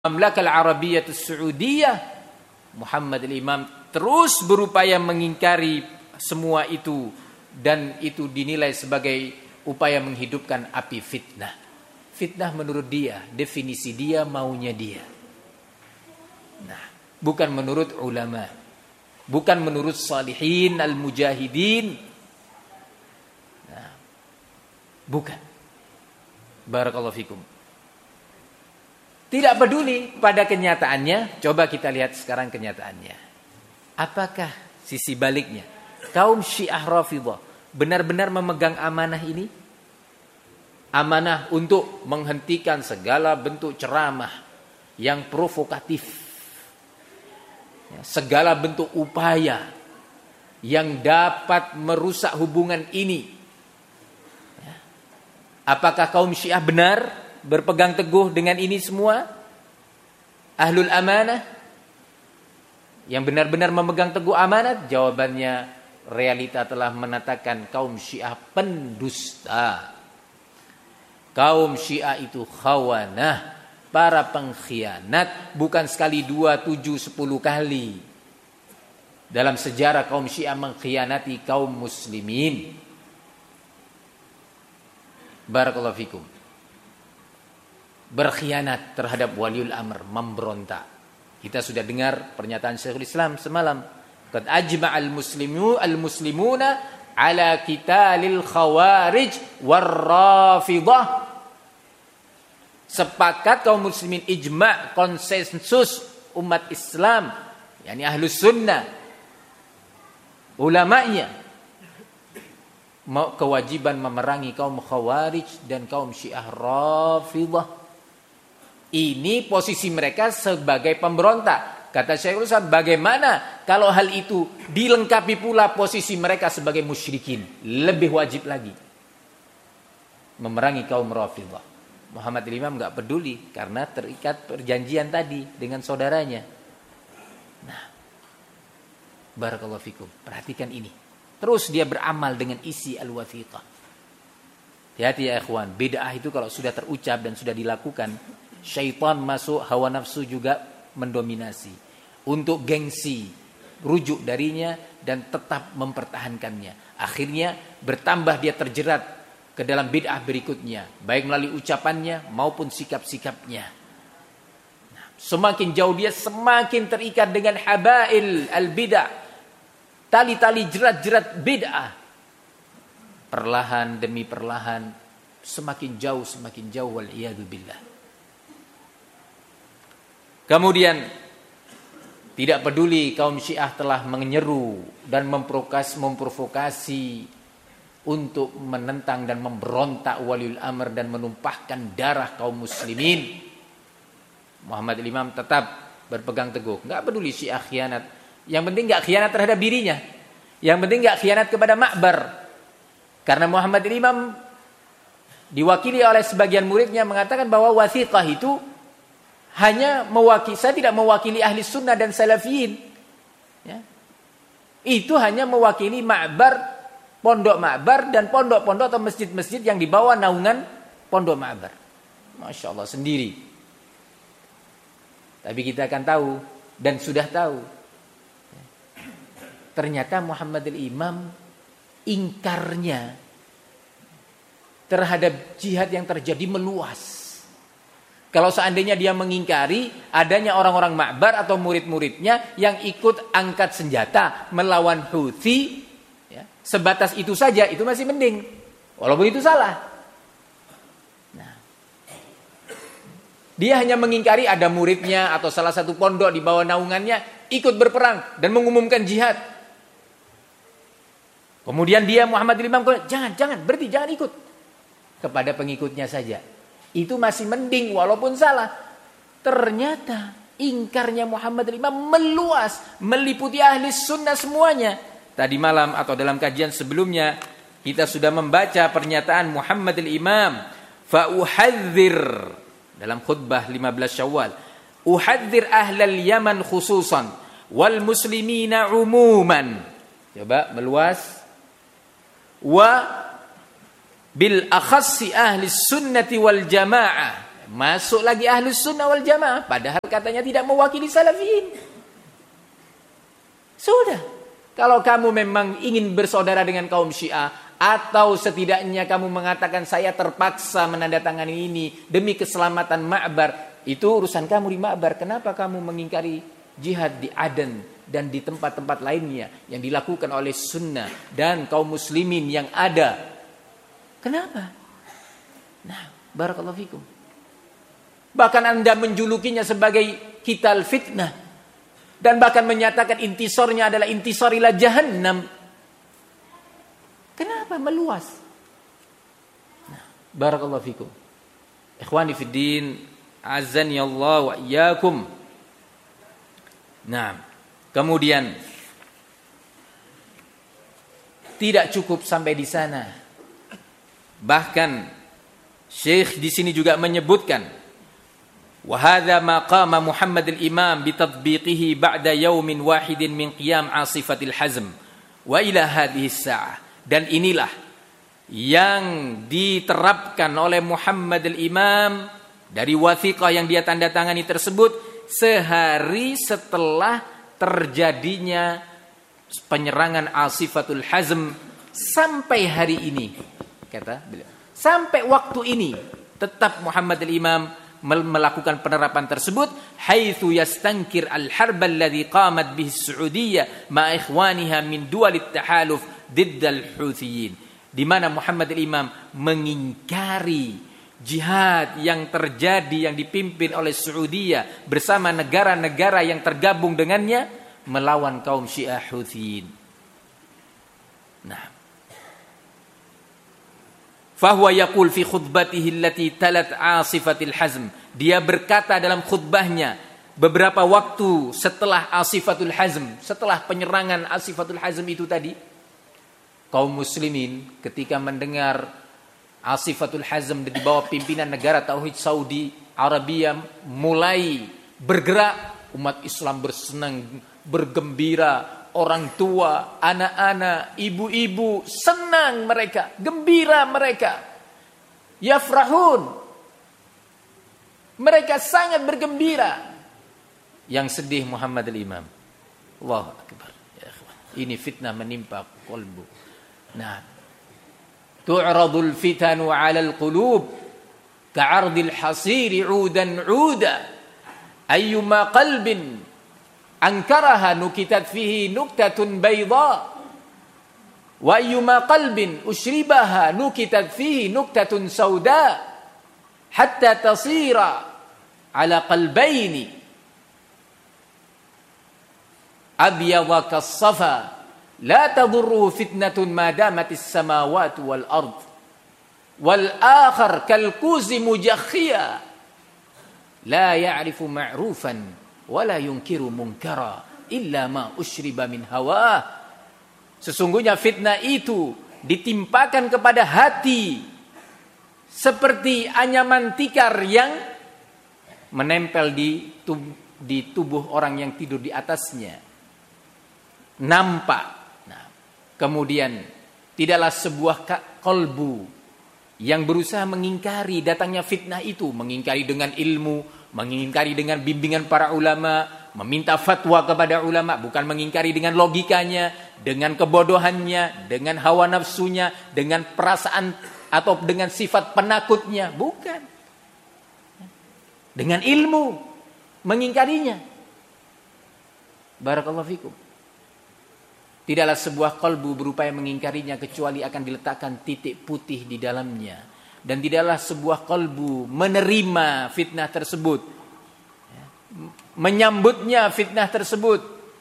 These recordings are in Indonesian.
Mamlakah Al-Arabiyyah As-Saudiyah, Muhammad al-Imam terus berupaya mengingkari semua itu, dan itu dinilai sebagai upaya menghidupkan api fitnah. Fitnah menurut dia, definisi dia, maunya dia. Nah, bukan menurut ulama, bukan menurut salihin al-mujahidin. Nah, bukan. Barakallahu fikum. Tidak peduli pada kenyataannya. Coba kita lihat sekarang kenyataannya. Apakah sisi baliknya? Kaum Syiah Rafidhah benar-benar memegang amanah ini? Amanah untuk menghentikan segala bentuk ceramah yang provokatif, segala bentuk upaya yang dapat merusak hubungan ini. Apakah kaum Syiah benar berpegang teguh dengan ini semua? Ahlul amanah yang benar-benar memegang teguh amanat? Jawabannya, realita telah menatakan kaum Syiah pendusta. Kaum Syiah itu khawanah, para pengkhianat, bukan sekali, 2, 7, 10 kali. Dalam sejarah kaum Syiah mengkhianati kaum muslimin. Barakallahu fikum. Berkhianat terhadap waliul amr, memberontak. Kita sudah dengar pernyataan Syekhul Islam semalam. Qad ajma'al muslimuna ala qitalil khawarij war-rafidhah. Sepakat kaum muslimin, ijma', konsensus umat Islam, yakni ahlus sunnah, ulamanya, mau kewajiban memerangi kaum khawarij dan kaum Syiah Rafidhah. Ini posisi mereka sebagai pemberontak. Kata Syekhul Islam, bagaimana kalau hal itu dilengkapi pula posisi mereka sebagai musyrikin? Lebih wajib lagi memerangi kaum Rafidhah. Muhammad al-Imam enggak peduli karena terikat perjanjian tadi dengan saudaranya. Nah, barakallahu fikum. Perhatikan ini. Terus dia beramal dengan isi al-wathiqah. Hati-hati ya ikhwan, bid'ah itu kalau sudah terucap dan sudah dilakukan, syaitan masuk, hawa nafsu juga mendominasi. Untuk gengsi, rujuk darinya dan tetap mempertahankannya. Akhirnya bertambah dia terjerat ke dalam bid'ah berikutnya, baik melalui ucapannya maupun sikap-sikapnya. Nah, semakin jauh dia, semakin terikat dengan habail al-bid'ah, tali-tali jerat-jerat bid'ah. Perlahan demi perlahan, semakin jauh wal iyadu billah. Kemudian tidak peduli kaum Syiah telah menyeru dan memprovokasi untuk menentang dan memberontak waliul amr dan menumpahkan darah kaum muslimin, Muhammad al-Imam tetap berpegang teguh. Enggak peduli Syiah khianat. Yang penting enggak khianat terhadap dirinya. Yang penting enggak khianat kepada Ma'bar. Karena Muhammad al-Imam diwakili oleh sebagian muridnya mengatakan bahwa wathiqah itu hanya mewakili, saya tidak mewakili ahli sunnah dan salafiyin. Ya. Itu hanya mewakili Ma'bar, pondok Ma'bar dan pondok-pondok atau masjid-masjid yang dibawa naungan pondok Ma'bar. Masya Allah sendiri. Tapi kita akan tahu dan sudah tahu. Ternyata Muhammad al-Imam ingkarnya terhadap jihad yang terjadi meluas. Kalau seandainya dia mengingkari adanya orang-orang Ma'bar atau murid-muridnya yang ikut angkat senjata melawan Houthi, ya, sebatas itu saja, itu masih mending. Walaupun itu salah. Nah, dia hanya mengingkari ada muridnya atau salah satu pondok di bawah naungannya ikut berperang dan mengumumkan jihad. Kemudian dia Muhammad al-Imam, jangan, berhenti, jangan ikut. Kepada pengikutnya saja. Itu masih mending walaupun salah. Ternyata ingkarnya Muhammad al-Imam meluas, meliputi ahli sunnah semuanya. Tadi malam atau dalam kajian sebelumnya kita sudah membaca pernyataan Muhammad al-Imam, fa uhadzir, dalam khutbah 15 Syawal, uhadzir ahlal Yaman khususan wal muslimina umuman. Coba meluas. Wa bil akhassi ahli sunnati wal jamaah, masuk lagi Ahlus Sunnah wal Jamaah, padahal katanya tidak mewakili Salafiyin. Sudah. Kalau kamu memang ingin bersaudara dengan kaum Syiah, atau setidaknya kamu mengatakan saya terpaksa menandatangani ini demi keselamatan Ma'bar, itu urusan kamu di Ma'bar. Kenapa kamu mengingkari jihad di Aden dan di tempat-tempat lainnya yang dilakukan oleh Sunnah dan kaum muslimin yang ada? Kenapa? Nah, barakallahu fikum. Bahkan Anda menjulukinya sebagai kital fitnah, dan bahkan menyatakan intisornya adalah intisar ila jahannam. Kenapa meluas? Nah, barakallahu fikum. Ikhwani fid din, azani Allah wa iyyakum. Nah, kemudian tidak cukup sampai di sana. Bahkan Syekh di sini juga menyebutkan, وهذا ما قام محمد الإمام بتطبيقه بعد يوم واحد من قيام عاصفة الحزم وإلى هذه الساعة. Dan inilah yang diterapkan oleh Muhammad al-Imam dari wathiqah yang dia tanda tangani tersebut sehari setelah terjadinya penyerangan Asifatul Hazm sampai hari ini. Kata beliau, sampai waktu ini tetap Muhammad al-Imam melakukan penerapan tersebut, haitsu yastankir al-harb alladhi qamat bihi as-Saudiyyah ma ikhwaniha min duwal at-tahaluf didd al-Huthiyin, di mana Muhammad al-Imam mengingkari jihad yang terjadi yang dipimpin oleh Saudiyah bersama negara-negara yang tergabung dengannya melawan kaum Syiah Huthiyin. Nah, fahuwa yaqul fi khutbatihi allati talat Asifatil Hazm, dia berkata dalam khutbahnya beberapa waktu setelah Asifatul Hazm, setelah penyerangan Asifatul Hazm itu tadi, kaum muslimin ketika mendengar Asifatul Hazm di bawah pimpinan negara Tauhid Saudi Arabia mulai bergerak, umat Islam bersenang, bergembira, orang tua, anak-anak, ibu-ibu senang mereka, gembira mereka. Yafrahun. Mereka sangat bergembira. Yang sedih Muhammad al-Imam. Allahu Akbar. Ya ikhwan. Ini fitnah menimpa qalbu. Nah, tu'radul fitanu 'alal qulub ka'ardil hasiri 'udan 'uda. Ayyuma qalbin ankaraha nukitat fihi nuktatun bayda wa ayyuma qalbin ushribaha nukitat fihi nuktatun sauda hatta tasira ala qalbaini abyadha kas-safa la tadurru fitnatun ma damatis samawati wal ard wal akhar kal kuzi mujakhiya la ya'rifu ma'rufan wala yunkiru munkara illa ma usyriba min hawa. Sesungguhnya fitnah itu ditimpakan kepada hati seperti anyaman tikar yang menempel di tubuh orang yang tidur di atasnya. Nampak. Nah, kemudian tidaklah sebuah kalbu yang berusaha mengingkari datangnya fitnah itu, mengingkari dengan ilmu, mengingkari dengan bimbingan para ulama, meminta fatwa kepada ulama, bukan mengingkari dengan logikanya, dengan kebodohannya, dengan hawa nafsunya, dengan perasaan atau dengan sifat penakutnya, bukan. Dengan ilmu mengingkarinya. Barakallahu fikum. Tidaklah sebuah kalbu berupaya mengingkarinya kecuali akan diletakkan titik putih di dalamnya. Dan tidaklah sebuah kalbu menerima fitnah tersebut, menyambutnya fitnah tersebut.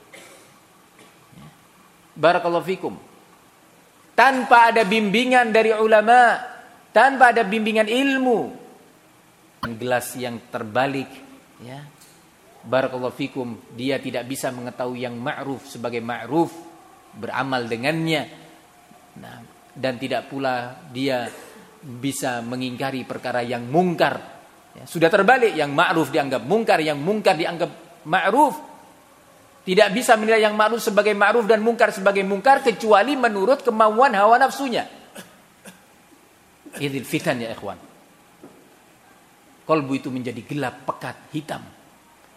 Barakallahu fikum. Tanpa ada bimbingan dari ulama, tanpa ada bimbingan ilmu, gelas yang terbalik, ya. Barakallahu fikum, dia tidak bisa mengetahui yang ma'ruf sebagai ma'ruf, beramal dengannya. Nah, dan tidak pula dia bisa mengingkari perkara yang mungkar. Ya, sudah terbalik, yang ma'ruf dianggap mungkar, yang mungkar dianggap ma'ruf. Tidak bisa menilai yang ma'ruf sebagai ma'ruf dan mungkar sebagai mungkar kecuali menurut kemauan hawa nafsunya. Idil fitan ya ikhwan. Kolbu itu menjadi gelap, pekat, hitam.